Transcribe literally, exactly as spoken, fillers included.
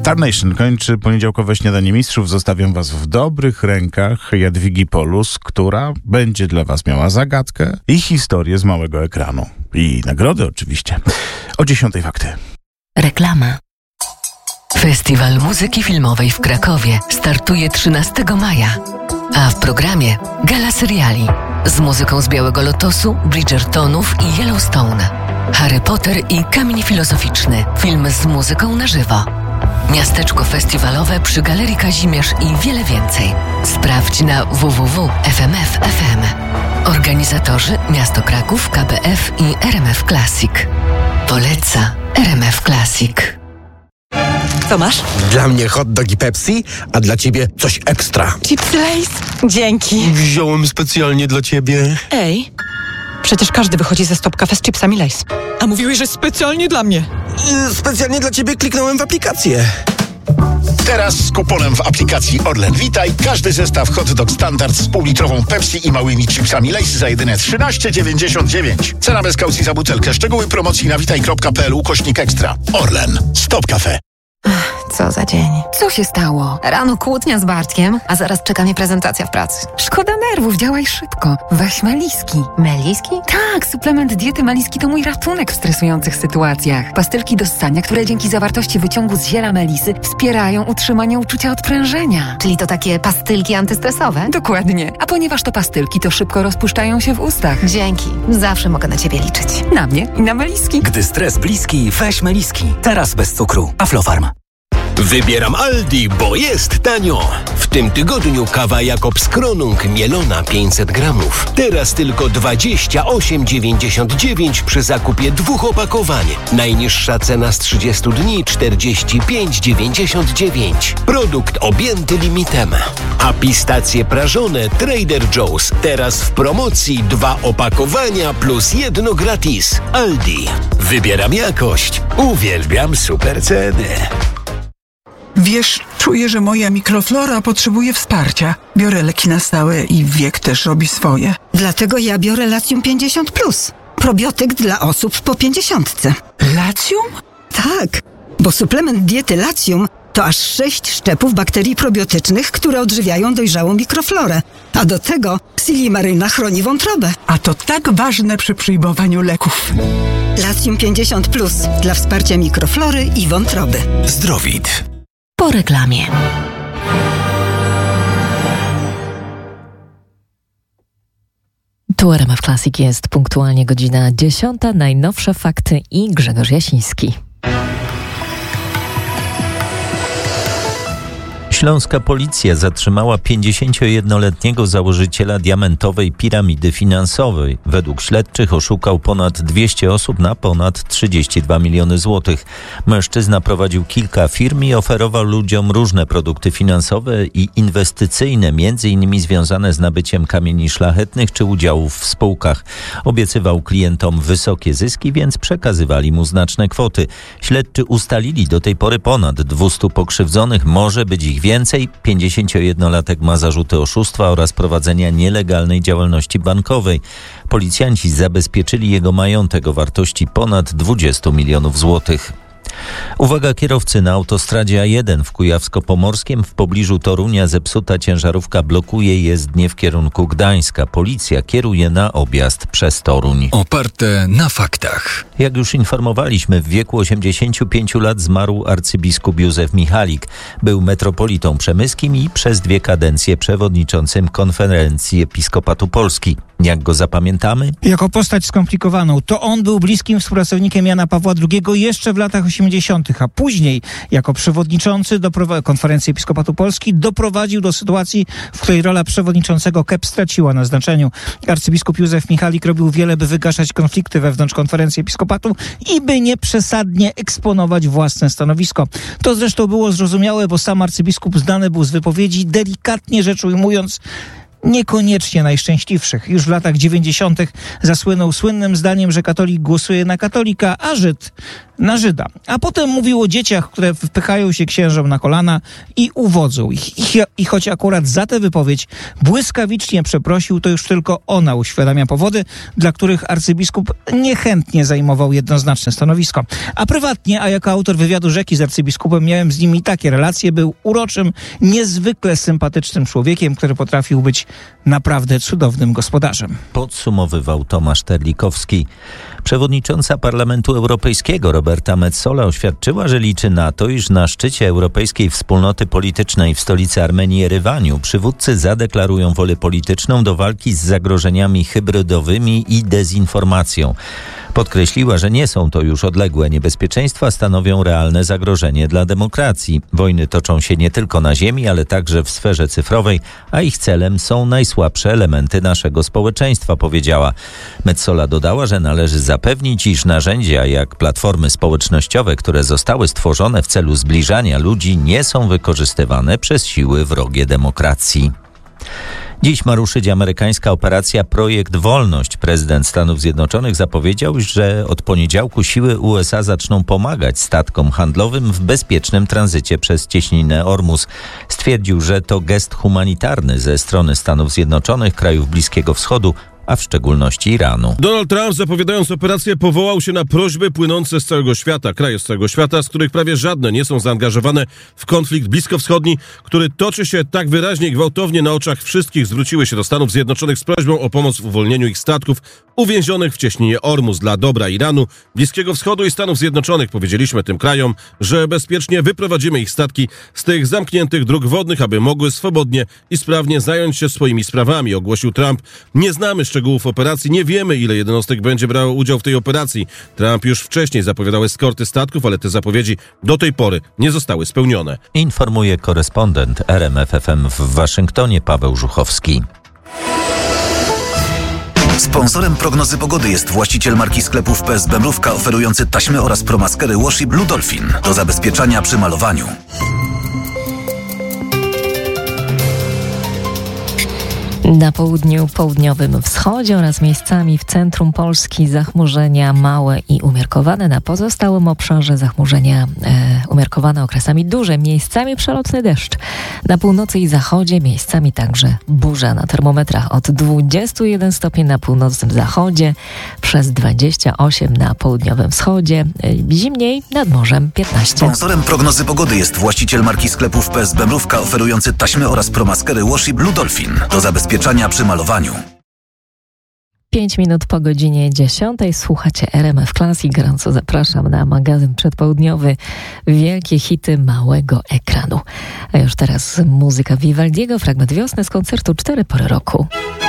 Star Nation kończy poniedziałkowe śniadanie mistrzów. Zostawiam was w dobrych rękach Jadwigi Polus, która będzie dla was miała zagadkę i historię z małego ekranu. I nagrody oczywiście. O dziesiątej fakty. Reklama. Festiwal Muzyki Filmowej w Krakowie startuje trzynastego maja, a w programie gala seriali z muzyką z Białego Lotosu, Bridgertonów i Yellowstone, Harry Potter i Kamień Filozoficzny, film z muzyką na żywo, miasteczko festiwalowe przy Galerii Kazimierz i wiele więcej. Sprawdź na w w w kropka f m f kropka f m. Organizatorzy Miasto Kraków, K B F i R M F Classic. Poleca R M F Classic. Co masz? Dla mnie hot dog i Pepsi, a dla ciebie coś ekstra. Chipsy Lay's? Dzięki. Wziąłem specjalnie dla ciebie. Ej, przecież każdy wychodzi ze Stop Cafe z chipsami Lay's. A mówiłeś, że specjalnie dla mnie. Yy, specjalnie dla ciebie kliknąłem w aplikację. Teraz z kuponem w aplikacji Orlen Witaj każdy zestaw hot dog standard z półlitrową Pepsi i małymi chipsami Lay's za jedyne trzynaście dziewięćdziesiąt dziewięć. Cena bez kaucji za butelkę. Szczegóły promocji na witaj kropka p l ukośnik ekstra. Orlen. Stop Cafe. Co za dzień. Co się stało? Rano kłótnia z Bartkiem, a zaraz czeka mnie prezentacja w pracy. Szkoda nerwów, działaj szybko. Weź Meliski. Meliski? Tak, suplement diety Meliski to mój ratunek w stresujących sytuacjach. Pastylki do ssania, które dzięki zawartości wyciągu z ziela melisy wspierają utrzymanie uczucia odprężenia. Czyli to takie pastylki antystresowe? Dokładnie. A ponieważ to pastylki, to szybko rozpuszczają się w ustach. Dzięki. Zawsze mogę na ciebie liczyć. Na mnie i na Meliski. Gdy stres bliski, weź Meliski. Teraz bez cukru. Aflofarm. Wybieram Aldi, bo jest tanio. W tym tygodniu kawa Jakobs Kronung mielona pięćset gramów. Teraz tylko dwadzieścia osiem dziewięćdziesiąt dziewięć przy zakupie dwóch opakowań. Najniższa cena z trzydziestu dni czterdzieści pięć dziewięćdziesiąt dziewięć. Produkt objęty limitem. A pistacje prażone Trader Joe's. Teraz w promocji dwa opakowania plus jedno gratis. Aldi. Wybieram jakość. Uwielbiam super ceny. Wiesz, czuję, że moja mikroflora potrzebuje wsparcia. Biorę leki na stałe i wiek też robi swoje. Dlatego ja biorę Latium pięćdziesiąt plus. Probiotyk dla osób po pięćdziesiątce. Latium? Tak, bo suplement diety Latium to aż sześć szczepów bakterii probiotycznych, które odżywiają dojrzałą mikroflorę. A do tego Silimaryna chroni wątrobę. A to tak ważne przy przyjmowaniu leków. Latium pięćdziesiąt plus dla wsparcia mikroflory i wątroby. Zdrowit. Po reklamie. Tu R M F Classic, jest punktualnie godzina dziesiąta. Najnowsze fakty i Grzegorz Jasiński. Śląska policja zatrzymała pięćdziesięciojednoletniego założyciela diamentowej piramidy finansowej. Według śledczych oszukał ponad dwieście osób na ponad trzydzieści dwa miliony złotych. Mężczyzna prowadził kilka firm i oferował ludziom różne produkty finansowe i inwestycyjne, między innymi związane z nabyciem kamieni szlachetnych czy udziałów w spółkach. Obiecywał klientom wysokie zyski, więc przekazywali mu znaczne kwoty. Śledczy ustalili do tej pory ponad dwieście pokrzywdzonych, może być ich więcej. pięćdziesięciojednolatek ma zarzuty oszustwa oraz prowadzenia nielegalnej działalności bankowej. Policjanci zabezpieczyli jego majątek o wartości ponad dwadzieścia milionów złotych. Uwaga kierowcy, na autostradzie A jeden w Kujawsko-Pomorskiem w pobliżu Torunia zepsuta ciężarówka blokuje jezdnię w kierunku Gdańska. Policja kieruje na objazd przez Toruń. Oparte na faktach. Jak już informowaliśmy, w wieku osiemdziesięciu pięciu lat zmarł arcybiskup Józef Michalik. Był metropolitą przemyskim i przez dwie kadencje przewodniczącym Konferencji Episkopatu Polski. Jak go zapamiętamy? Jako postać skomplikowaną. To on był bliskim współpracownikiem Jana Pawła drugiego jeszcze w latach osiemdziesiątych, a później jako przewodniczący doprowa- Konferencji Episkopatu Polski doprowadził do sytuacji, w której rola przewodniczącego K E P straciła na znaczeniu. Arcybiskup Józef Michalik robił wiele, by wygaszać konflikty wewnątrz Konferencji Episkopatu i by nie przesadnie eksponować własne stanowisko. To zresztą było zrozumiałe, bo sam arcybiskup znany był z wypowiedzi, delikatnie rzecz ujmując, niekoniecznie najszczęśliwszych. Już w latach dziewięćdziesiątych zasłynął słynnym zdaniem, że katolik głosuje na katolika, a Żyd na Żyda. A potem mówił o dzieciach, które wpychają się księżom na kolana i uwodzą ich. I, I choć akurat za tę wypowiedź błyskawicznie przeprosił, to już tylko ona uświadamia powody, dla których arcybiskup niechętnie zajmował jednoznaczne stanowisko. A prywatnie, a jako autor wywiadu Rzeki z arcybiskupem miałem z nim i takie relacje, był uroczym, niezwykle sympatycznym człowiekiem, który potrafił być naprawdę cudownym gospodarzem. Podsumowywał Tomasz Terlikowski. Przewodnicząca Parlamentu Europejskiego Roberta Metsola oświadczyła, że liczy na to, iż na szczycie Europejskiej Wspólnoty Politycznej w stolicy Armenii Erywaniu przywódcy zadeklarują wolę polityczną do walki z zagrożeniami hybrydowymi i dezinformacją. Podkreśliła, że nie są to już odległe niebezpieczeństwa, stanowią realne zagrożenie dla demokracji. Wojny toczą się nie tylko na ziemi, ale także w sferze cyfrowej, a ich celem są najsłabsze elementy naszego społeczeństwa, powiedziała. Metsola dodała, że należy zapewnić, iż narzędzia jak platformy społecznościowe, które zostały stworzone w celu zbliżania ludzi, nie są wykorzystywane przez siły wrogie demokracji. Dziś ma ruszyć amerykańska operacja Projekt Wolność. Prezydent Stanów Zjednoczonych zapowiedział, że od poniedziałku siły U S A zaczną pomagać statkom handlowym w bezpiecznym tranzycie przez cieśninę Ormus. Stwierdził, że to gest humanitarny ze strony Stanów Zjednoczonych, krajów Bliskiego Wschodu, a w szczególności Iranu. Donald Trump, zapowiadając operację, powołał się na prośby płynące z całego świata, kraje z całego świata, z których prawie żadne nie są zaangażowane w konflikt bliskowschodni, który toczy się tak wyraźnie i gwałtownie na oczach wszystkich. Zwróciły się do Stanów Zjednoczonych z prośbą o pomoc w uwolnieniu ich statków uwięzionych w cieśninie Ormus dla dobra Iranu, Bliskiego Wschodu i Stanów Zjednoczonych. Powiedzieliśmy tym krajom, że bezpiecznie wyprowadzimy ich statki z tych zamkniętych dróg wodnych, aby mogły swobodnie i sprawnie zająć się swoimi sprawami, ogłosił Trump. Nie znamy szczegółów operacji, nie wiemy, ile jednostek będzie brało udział w tej operacji. Trump już wcześniej zapowiadał eskorty statków, ale te zapowiedzi do tej pory nie zostały spełnione. Informuje korespondent R M F F M w Waszyngtonie Paweł Żuchowski. Sponsorem prognozy pogody jest właściciel marki sklepów P S B Mrówka, oferujący taśmy oraz promaskery Washi Blue Dolphin do zabezpieczania przy malowaniu. Na południu, południowym wschodzie oraz miejscami w centrum Polski zachmurzenia małe i umiarkowane. Na pozostałym obszarze zachmurzenia e, umiarkowane okresami duże, miejscami przelotny deszcz. Na północy i zachodzie miejscami także burza. Na termometrach od dwudziestu jeden stopni na północnym zachodzie, przez dwadzieścia osiem na południowym wschodzie, e, zimniej nad morzem piętnaście. Sponsorem prognozy pogody jest właściciel marki sklepów P S B Mrówka, oferujący taśmy oraz promaskery Washi Blue Dolphin do zabezpieczania przy malowaniu. Pięć minut po godzinie dziesiątej słuchacie R M F Classic. Gorąco zapraszam na magazyn przedpołudniowy Wielkie hity małego ekranu. A już teraz muzyka Vivaldiego, fragment Wiosny z koncertu Cztery pory roku.